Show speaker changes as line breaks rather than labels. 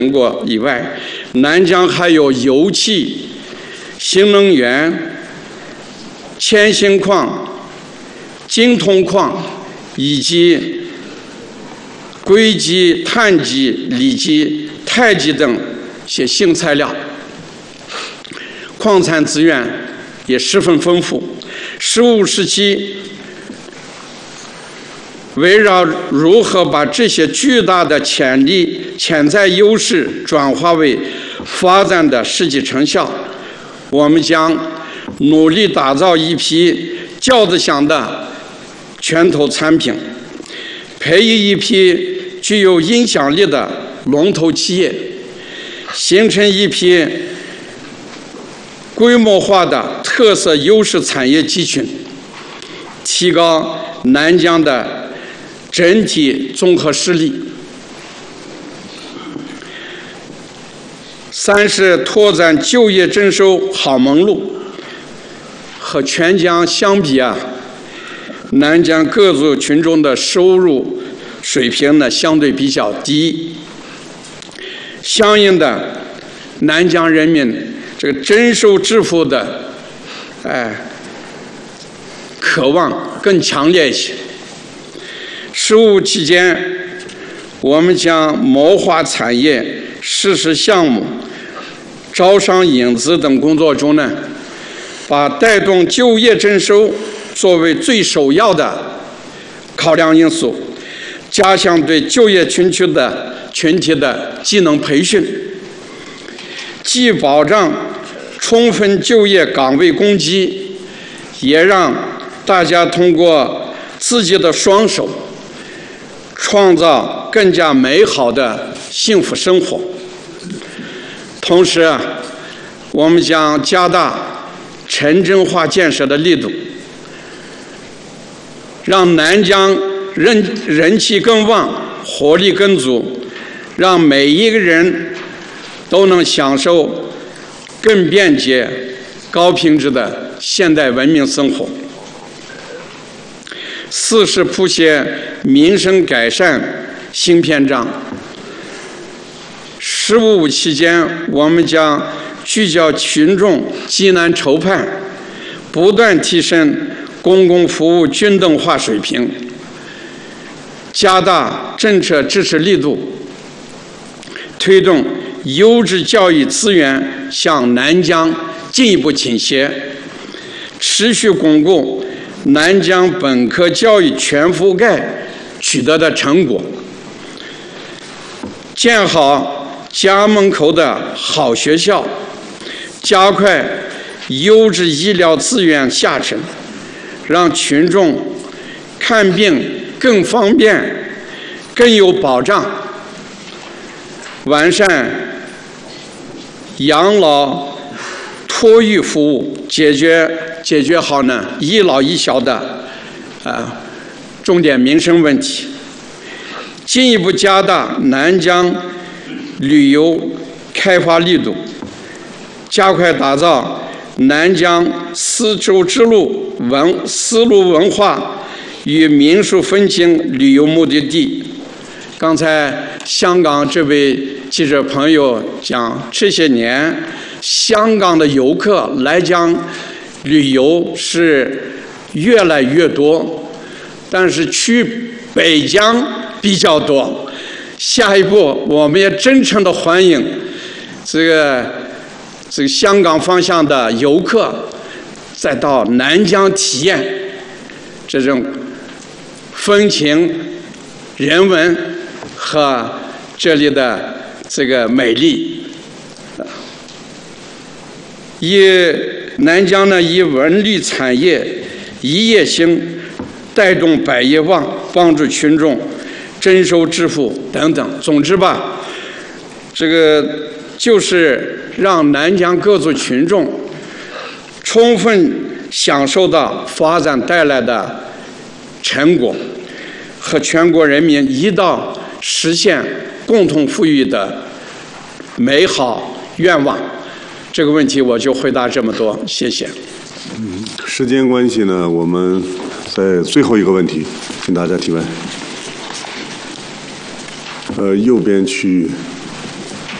成果以外，南疆还有油气、新能源、铅锌矿、精通矿以及硅基、碳基、锂基、钛基等些新材料，矿产资源也十分丰富。15时期，围绕如何把这些巨大的潜力、潜在优势转化为发展的实际成效，我们将努力打造一批叫得响的拳头产品，培育一批具有影响力的龙头企业，形成一批规模化的特色优势产业集群，提高南疆的整体综合实力。3是拓展就业征收好门路。和全疆相比南疆各族群众的收入水平呢相对比较低，相应的，南疆人民这个征收致富的渴望更强烈一些。15期间，我们将谋划产业、实施项目、招商引资等工作中呢，把带动就业征收作为最首要的考量因素，加强对就业群体的技能培训，既保障充分就业岗位供给，也让大家通过自己的双手创造更加美好的幸福生活。同时我们将加大城镇化建设的力度，让南疆人气更旺，活力更足，让每一个人都能享受更便捷、高品质的现代文明生活。4是谱写民生改善新篇章。15期间，我们将聚焦群众急难愁盼，不断提升公共服务均等化水平，加大政策支持力度，推动优质教育资源向南疆进一步倾斜，持续巩固南疆本科教育全覆盖取得的成果，建好家门口的好学校，加快优质医疗资源下沉，让群众看病更方便、更有保障，完善养老托育服务，解决好呢一老一小的重点民生问题，进一步加大南疆旅游开发力度，加快打造南疆丝绸之路丝路文化与民俗风情旅游目的地。刚才香港这位记者朋友讲，这些年香港的游客来疆旅游是越来越多，但是去北疆比较多。下一步，我们也真诚地欢迎这个香港方向的游客再到南疆体验这种风情、人文和这里的这个美丽。南疆呢，以文旅产业一业兴，带动百业旺，帮助群众征收致富等等。总之吧，这个就是让南疆各族群众充分享受到发展带来的成果，和全国人民一道实现共同富裕的美好愿望。这个问题我就回答这么多，谢谢。
时间关系呢，我们在最后一个问题，请大家提问。右边区域。